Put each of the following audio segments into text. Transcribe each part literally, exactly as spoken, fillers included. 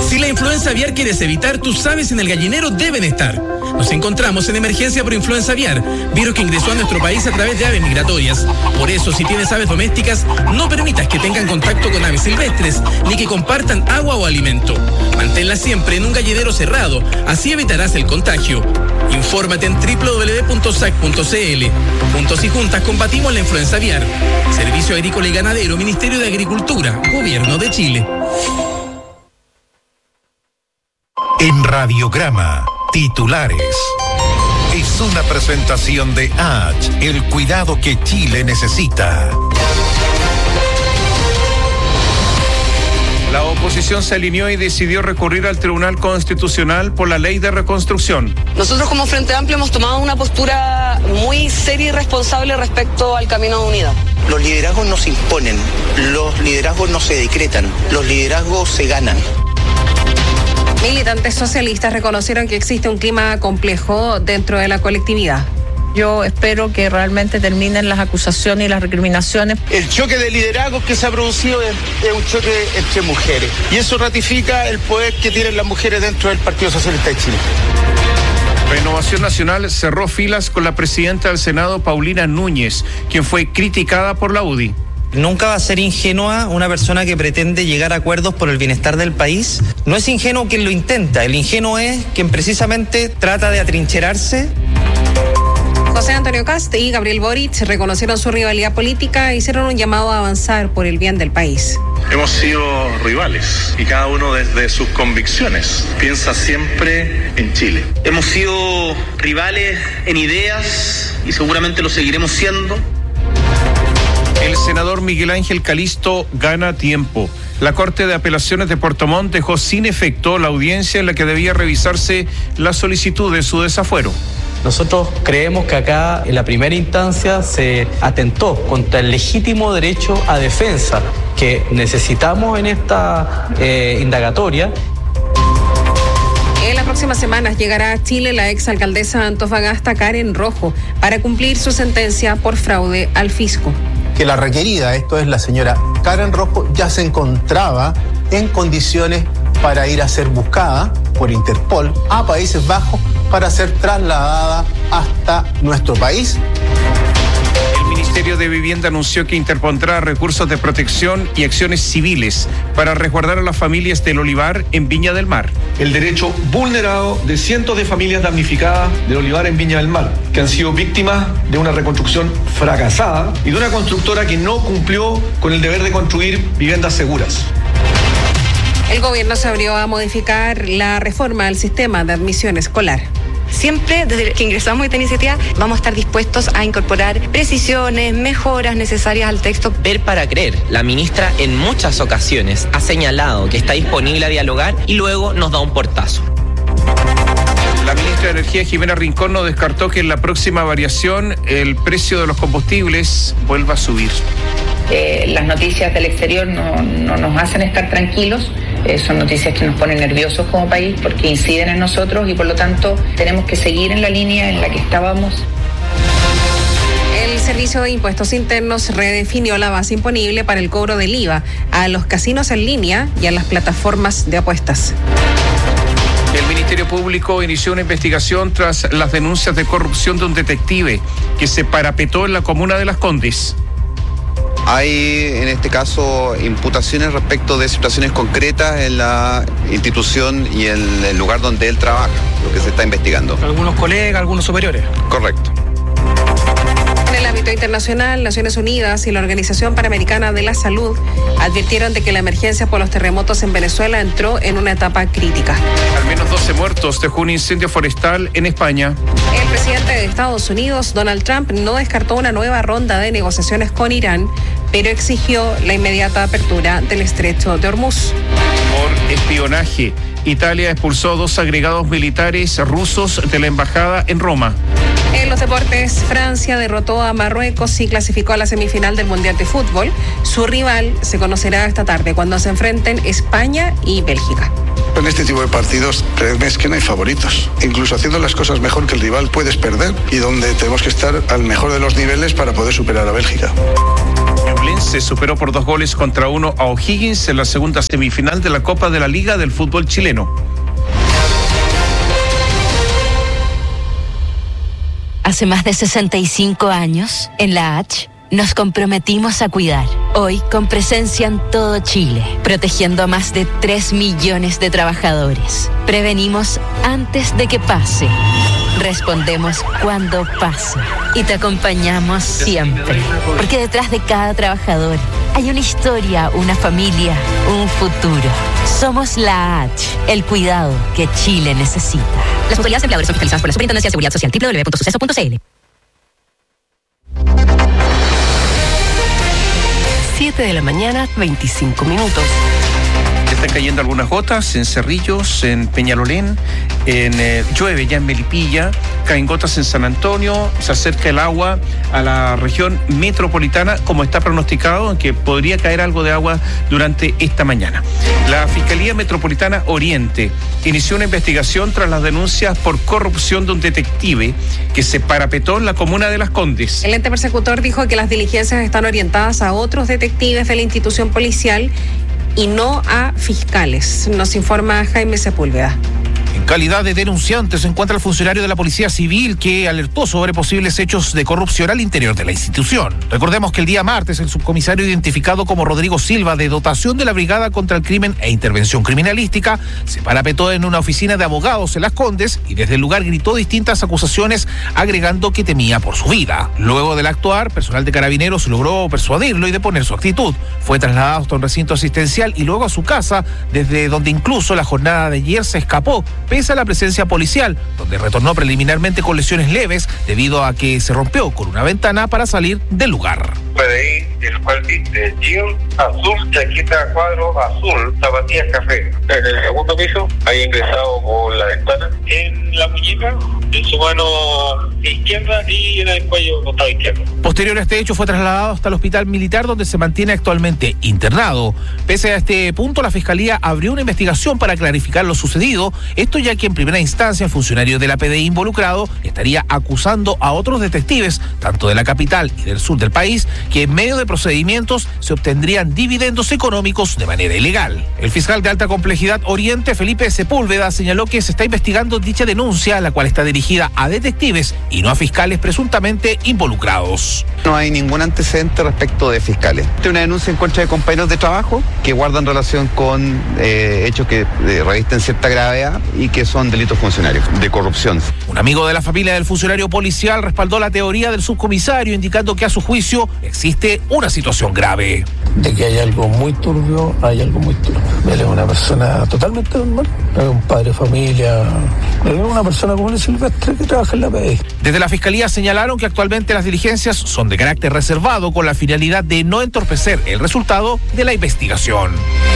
Si la influenza aviar quieres evitar, tus aves en el gallinero deben estar. Nos encontramos en emergencia por influenza aviar, virus que ingresó a nuestro país a través de aves migratorias. Por eso, si tienes aves domésticas, no permitas que tengan contacto con aves silvestres, ni que compartan agua o alimento. Manténlas siempre en un gallinero cerrado, así evitarás el contagio. Infórmate en doble u doble u doble u punto s a c punto c l. Juntos y juntas combatimos la influenza aviar. Servicio Agrícola y Ganadero, Ministerio de Agricultura, Gobierno de Chile. En Radiograma, titulares. Es una presentación de H, el cuidado que Chile necesita. La oposición se alineó y decidió recurrir al Tribunal Constitucional por la ley de reconstrucción. Nosotros como Frente Amplio hemos tomado una postura muy seria y responsable respecto al camino de unidad. Los liderazgos no se imponen, los liderazgos no se decretan, los liderazgos se ganan. Militantes socialistas reconocieron que existe un clima complejo dentro de la colectividad. Yo espero que realmente terminen las acusaciones y las recriminaciones. El choque de liderazgos que se ha producido es, es un choque entre mujeres. Y eso ratifica el poder que tienen las mujeres dentro del Partido Socialista de Chile. Renovación Nacional cerró filas con la presidenta del Senado, Paulina Núñez, quien fue criticada por la U D I. Nunca va a ser ingenua una persona que pretende llegar a acuerdos por el bienestar del país. No es ingenuo quien lo intenta, el ingenuo es quien precisamente trata de atrincherarse. José Antonio Kast y Gabriel Boric reconocieron su rivalidad política e hicieron un llamado a avanzar por el bien del país. Hemos sido rivales y cada uno desde sus convicciones piensa siempre en Chile. Hemos sido rivales en ideas y seguramente lo seguiremos siendo. El senador Miguel Ángel Calisto gana tiempo. La Corte de Apelaciones de Puerto Montt dejó sin efecto la audiencia en la que debía revisarse la solicitud de su desafuero. Nosotros creemos que acá en la primera instancia se atentó contra el legítimo derecho a defensa que necesitamos en esta eh, indagatoria. En las próximas semanas llegará a Chile la exalcaldesa de Antofagasta, Karen Rojo, para cumplir su sentencia por fraude al fisco. Que la requerida, esto es la señora Karen Rojo, ya se encontraba en condiciones para ir a ser buscada por Interpol a Países Bajos para ser trasladada hasta nuestro país. El Ministerio de Vivienda anunció que interpondrá recursos de protección y acciones civiles para resguardar a las familias del Olivar en Viña del Mar. El derecho vulnerado de cientos de familias damnificadas del Olivar en Viña del Mar, que han sido víctimas de una reconstrucción fracasada y de una constructora que no cumplió con el deber de construir viviendas seguras. El gobierno se abrió a modificar la reforma al sistema de admisión escolar. Siempre, desde que ingresamos a esta iniciativa, vamos a estar dispuestos a incorporar precisiones, mejoras necesarias al texto. Ver para creer. La ministra en muchas ocasiones ha señalado que está disponible a dialogar y luego nos da un portazo. La ministra de Energía, Jimena Rincón, no descartó que en la próxima variación el precio de los combustibles vuelva a subir. Eh, las noticias del exterior no, no nos hacen estar tranquilos. Eh, son noticias que nos ponen nerviosos como país porque inciden en nosotros y por lo tanto tenemos que seguir en la línea en la que estábamos. El Servicio de Impuestos Internos redefinió la base imponible para el cobro del I V A a los casinos en línea y a las plataformas de apuestas. El Ministerio Público inició una investigación tras las denuncias de corrupción de un detective que se parapetó en la comuna de Las Condes. Hay en este caso imputaciones respecto de situaciones concretas en la institución y en el lugar donde él trabaja, lo que se está investigando. ¿Algunos colegas, algunos superiores? Correcto. En el ámbito internacional, Naciones Unidas y la Organización Panamericana de la Salud advirtieron de que la emergencia por los terremotos en Venezuela entró en una etapa crítica. Al menos doce muertos dejó un incendio forestal en España. El presidente de Estados Unidos, Donald Trump, no descartó una nueva ronda de negociaciones con Irán, pero exigió la inmediata apertura del estrecho de Hormuz. Por espionaje, Italia expulsó dos agregados militares rusos de la embajada en Roma. En los deportes, Francia derrotó a Marruecos y clasificó a la semifinal del Mundial de Fútbol. Su rival se conocerá esta tarde cuando se enfrenten España y Bélgica. En este tipo de partidos, créeme, es que no hay favoritos. Incluso haciendo las cosas mejor que el rival puedes perder y donde tenemos que estar al mejor de los niveles para poder superar a Bélgica. Ñublense superó por dos goles contra uno a O'Higgins en la segunda semifinal de la Copa de la Liga del fútbol chileno. Hace más de sesenta y cinco años, en la H, nos comprometimos a cuidar. Hoy, con presencia en todo Chile, protegiendo a más de tres millones de trabajadores. Prevenimos antes de que pase. Respondemos cuando pase. Y te acompañamos siempre. Porque detrás de cada trabajador hay una historia, una familia, un futuro. Somos la H, el cuidado que Chile necesita. Las autoridades empleadoras son fiscalizadas por la Superintendencia de Seguridad Social, doble u doble u doble u punto suceso punto c l. siete de la mañana, veinticinco minutos. Están cayendo algunas gotas en Cerrillos, en Peñalolén, en eh, llueve ya en Melipilla, caen gotas en San Antonio, se acerca el agua a la región metropolitana, como está pronosticado, que podría caer algo de agua durante esta mañana. La Fiscalía Metropolitana Oriente inició una investigación tras las denuncias por corrupción de un detective que se parapetó en la comuna de Las Condes. El ente persecutor dijo que las diligencias están orientadas a otros detectives de la institución policial y no a fiscales. Nos informa Jaime Sepúlveda. En calidad de denunciante se encuentra el funcionario de la Policía Civil que alertó sobre posibles hechos de corrupción al interior de la institución. Recordemos que el día martes el subcomisario identificado como Rodrigo Silva, de dotación de la Brigada contra el Crimen e Intervención Criminalística, se parapetó en una oficina de abogados en Las Condes y desde el lugar gritó distintas acusaciones, agregando que temía por su vida. Luego del actuar, personal de Carabineros logró persuadirlo y deponer su actitud. Fue trasladado hasta un recinto asistencial y luego a su casa, desde donde incluso la jornada de ayer se escapó, pese a la presencia policial, donde retornó preliminarmente con lesiones leves debido a que se rompió con una ventana para salir del lugar. Puede ir el cual dice jean azul, chaqueta cuadro azul, zapatillas café. En el segundo piso, ahí ingresado por la ventana, en la muñeca, en su mano izquierda y en el cuello costado izquierdo. Posterior a este hecho fue trasladado hasta el hospital militar, donde se mantiene actualmente internado. Pese a este punto, la Fiscalía abrió una investigación para clarificar lo sucedido, esto ya que en primera instancia el funcionario de la P D I involucrado estaría acusando a otros detectives, tanto de la capital y del sur del país, que en medio de procedimientos se obtendrían dividendos económicos de manera ilegal. El fiscal de alta complejidad Oriente, Felipe Sepúlveda, señaló que se está investigando dicha denuncia, la cual está dirigida a detectives y no a fiscales presuntamente involucrados. No hay ningún antecedente respecto de fiscales. Hay una denuncia en contra de compañeros de trabajo que guardan relación con eh, hechos que eh, revisten cierta gravedad y que son delitos funcionarios, de corrupción. Un amigo de la familia del funcionario policial respaldó la teoría del subcomisario, indicando que a su juicio existe una situación grave. De que hay algo muy turbio, hay algo muy turbio. Él es una persona totalmente normal, es un padre de familia, es una persona común y silvestre que trabaja en la P D I. Desde la Fiscalía señalaron que actualmente las diligencias son de carácter reservado, con la finalidad de no entorpecer el resultado de la investigación.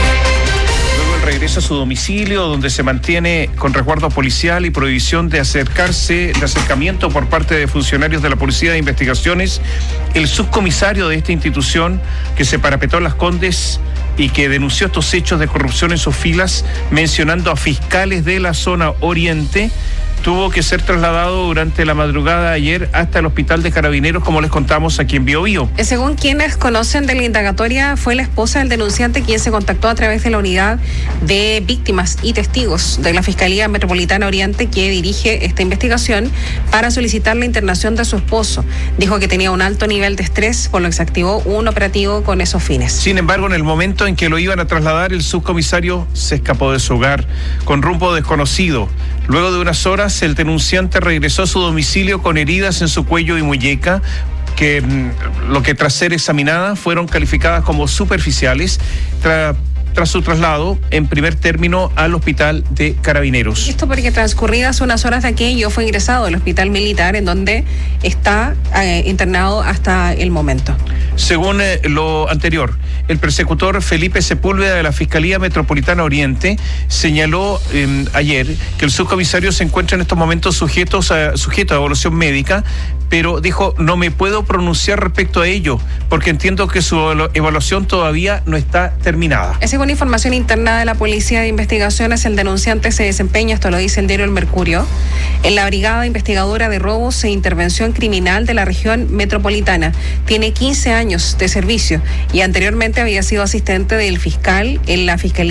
Regresa a su domicilio, donde se mantiene con resguardo policial y prohibición de acercarse, de acercamiento por parte de funcionarios de la Policía de Investigaciones, el subcomisario de esta institución que se parapetó en Las Condes y que denunció estos hechos de corrupción en sus filas, mencionando a fiscales de la zona oriente, tuvo que ser trasladado durante la madrugada de ayer hasta el hospital de Carabineros, como les contamos aquí en Bio Bio. Según quienes conocen de la indagatoria, fue la esposa del denunciante quien se contactó a través de la unidad de víctimas y testigos de la Fiscalía Metropolitana Oriente, que dirige esta investigación, para solicitar la internación de su esposo. Dijo que tenía un alto nivel de estrés, por lo que se activó un operativo con esos fines. Sin embargo, en el momento en que lo iban a trasladar, el subcomisario se escapó de su hogar con rumbo desconocido. Luego de unas horas, el denunciante regresó a su domicilio con heridas en su cuello y muñeca, que lo que tras ser examinadas fueron calificadas como superficiales. Tra- tras su traslado en primer término al hospital de Carabineros. Esto porque transcurridas unas horas de aquello fue ingresado al hospital militar, en donde está eh, internado hasta el momento. Según eh, lo anterior, el persecutor Felipe Sepúlveda de la Fiscalía Metropolitana Oriente señaló eh, ayer que el subcomisario se encuentra en estos momentos sujetos a, sujeto a evaluación médica, pero dijo, no me puedo pronunciar respecto a ello, porque entiendo que su evaluación todavía no está terminada. Según información interna de la Policía de Investigaciones, el denunciante se desempeña, esto lo dice el diario El Mercurio, en la Brigada Investigadora de Robos e Intervención Criminal de la región metropolitana. Tiene quince años de servicio y anteriormente había sido asistente del fiscal en la Fiscalía